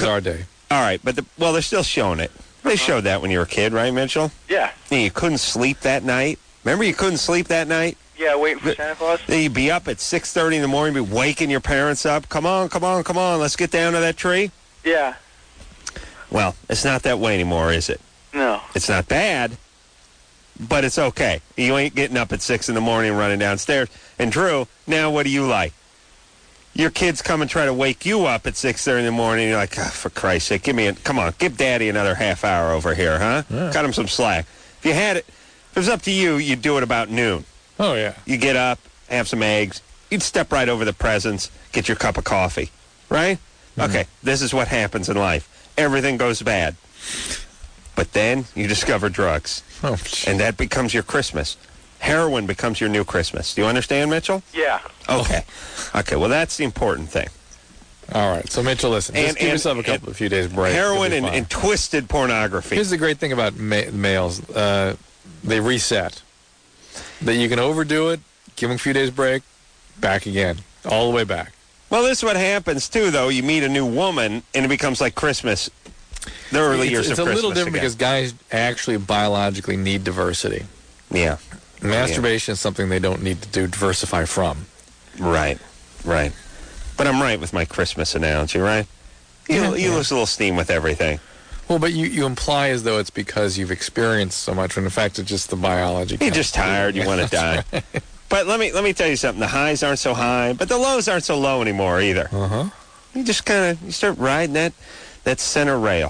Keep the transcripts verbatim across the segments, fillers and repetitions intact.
our day. All right, but, the, well, they're still showing it. They uh-huh. showed that when you were a kid, right, Mitchell? Yeah. yeah. You couldn't sleep that night. Remember you couldn't sleep that night? Yeah, waiting for Santa Claus. Then you'd be up at six thirty in the morning, be waking your parents up. Come on, come on, come on, let's get down to that tree. Yeah. Well, it's not that way anymore, is it? No. It's not bad, but it's okay. You ain't getting up at six in the morning and running downstairs. And Drew, now what do you like? Your kids come and try to wake you up at six thirty in the morning, and you're like, oh, for Christ's sake, give me a, come on, give Daddy another half hour over here, huh? Yeah. Cut him some slack. If you had it, if it was up to you, you'd do it about noon. Oh, yeah. You get up, have some eggs. You'd step right over the presents, get your cup of coffee, right? Mm-hmm. Okay, this is what happens in life. Everything goes bad. But then you discover drugs. Oh, and that becomes your Christmas. Heroin becomes your new Christmas. Do you understand, Mitchell? Yeah. Okay. Okay, well, that's the important thing. All right, so Mitchell, listen, just and, give and, yourself a couple, a few days break. Heroin and, and twisted pornography. Here's the great thing about ma- males. Uh, they reset. That you can overdo it, give them a few days break, back again, all the way back. Well, this is what happens, too, though. You meet a new woman, and it becomes like Christmas, the early it's, years it's of Christmas. It's a little different again. because guys actually biologically need diversity. Yeah. Masturbation yeah. is something they don't need to do diversify from. Right, right. But I'm right with my Christmas analogy, right? You, yeah, you yeah. lose a little steam with everything. Well, but you, you imply as though it's because you've experienced so much, when in fact it's just the biology. You're just tired. You want to die. Right. But let me let me tell you something. The highs aren't so high, but the lows aren't so low anymore either. Uh-huh. You just kind of you start riding that that center rail.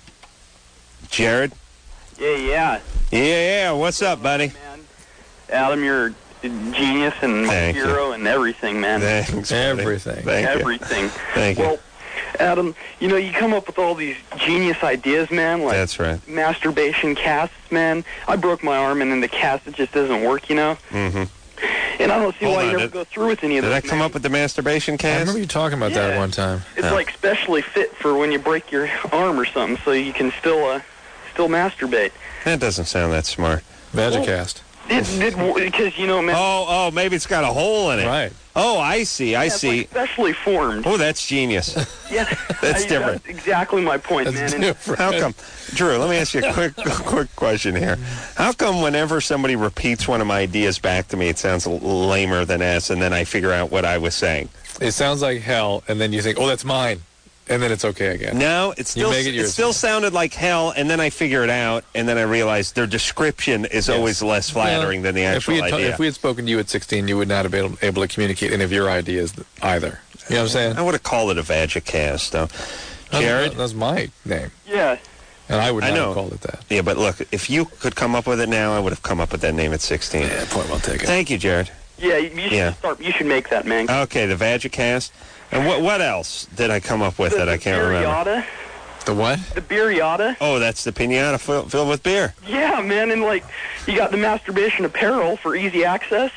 Jared? Yeah, yeah. Yeah, yeah. What's up, buddy? Man. Adam, you're a genius and Thank hero you. and everything, man. Thanks, buddy. Everything. Thank everything. You. Thank well, you. Adam, you know, you come up with all these genius ideas, man, like That's right. masturbation casts, man. I broke my arm, and then the cast, it just doesn't work, you know? Mm-hmm. And I don't see Hold why on, you never did, go through with any of did those, I come man. up with the masturbation I cast? remember you talking about yeah. that one time. It's oh. like specially fit for when you break your arm or something, so you can still uh, still masturbate. That doesn't sound that smart. Magicast. Because, you know, man... Oh, oh, maybe it's got a hole in it. Right. Oh, I see, I yeah, see. It's like specially formed. Oh, that's genius. Yeah. That's I, different. That's exactly my point, That's man. different. How come, Drew, let me ask you a quick quick question here. How come whenever somebody repeats one of my ideas back to me, it sounds a little lamer than S, and then I figure out what I was saying? It sounds like hell, and then you think, oh, that's mine. And then it's okay again. No, it still, make it it, yours. still sounded like hell, and then I figure it out, and then I realize their description is Yes. always less flattering well, than the actual if we, had idea. ta- if we had spoken to you at sixteen, you would not have been able, able to communicate any of your ideas either. You know what I'm saying? I would have called it a Vagicast, though. That's- Jared? That's my name. Yeah. And I would I not know. have called it that. Yeah, but look, if you could come up with it now, I would have come up with that name at sixteen. Yeah, point well taken. Thank you, Jared. Yeah, you should Yeah. start. You should make that, man. Okay, the Vagicast. And what what else did I come up with the, that the I can't remember? Yada, The what? the beer yada. Oh, that's the pinata fill, filled with beer. Yeah, man, and like you got the masturbation apparel for easy access.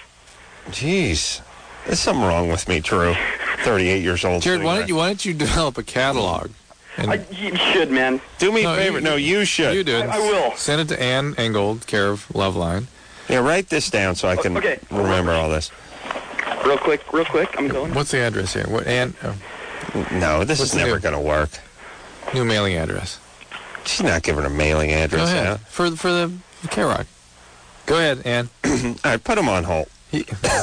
Jeez. There's something wrong with me, Drew. thirty-eight years old. Jared, sitting why there. don't you why don't you develop a catalog? And I, you should, man. Do me a No, favor. you- no, you should. you do it. I, I will. Send it to Ann Engold, care of Loveline. Yeah, write this down so I can Okay. remember all this. Real quick, real quick. I'm going. What's the address here? What Ann? Oh, No, this What's is the never new- going to work. new mailing address. She's not giving a mailing Go address ahead out. for for the K-Rock. Go ahead, Ann. All right, put him on hold. He,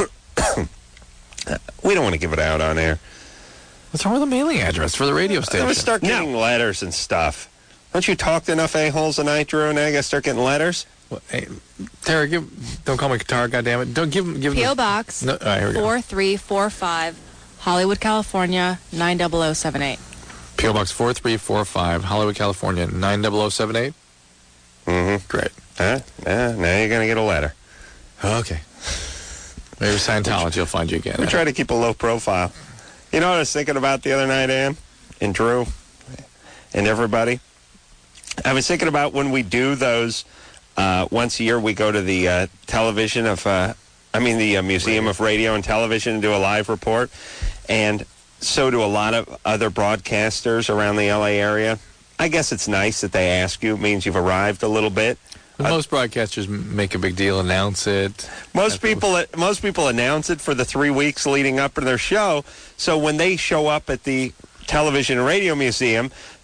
We don't want to give it out on air. what's wrong with the mailing address for the radio I'm station? going to start getting letters and stuff. Don't you talk to enough a-holes tonight, Drew? Now you got to start getting letters? Well, hey, Tara, give, don't call me Qatar, goddammit. Don't give him. Give him P O the- Box No, all right, here we go. four three four five, Hollywood, California nine zero zero seven eight. P O Box four three four five, Hollywood, California nine zero zero seven eight. Mm-hmm. Great. Huh? Yeah, now you're going to get a letter. Okay. Maybe Scientology will find you again. We try to keep a low profile. You know what I was thinking about the other night, Ann? And Drew? And everybody? I was thinking about when we do those, uh, once a year we go to the uh, television of, uh, I mean the uh, Museum of Radio and Television and do a live report. And so do a lot of other broadcasters around the L A area. I guess it's nice that they ask you. It means you've arrived a little bit. But most broadcasters m- make a big deal, announce it. Most people, most people announce it for the three weeks leading up to their show. So when they show up at the Television and Radio Museum,